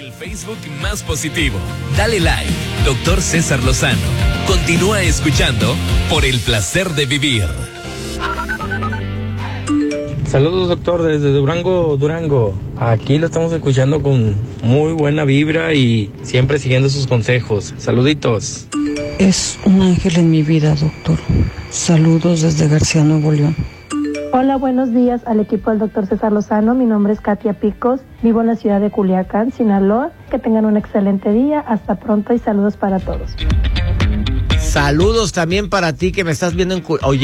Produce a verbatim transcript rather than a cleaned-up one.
El Facebook más positivo. Dale like, doctor César Lozano. Continúa escuchando por el placer de vivir. Saludos, doctor, desde Durango, Durango. Aquí lo estamos escuchando con muy buena vibra y siempre siguiendo sus consejos. Saluditos. Es un ángel en mi vida, doctor. Saludos desde García, Nuevo León. Hola, buenos días al equipo del doctor César Lozano. Mi nombre es Katia Picos. Vivo en la ciudad de Culiacán, Sinaloa. Que tengan un excelente día. Hasta pronto y saludos para todos. Saludos también para ti que me estás viendo en... Oye,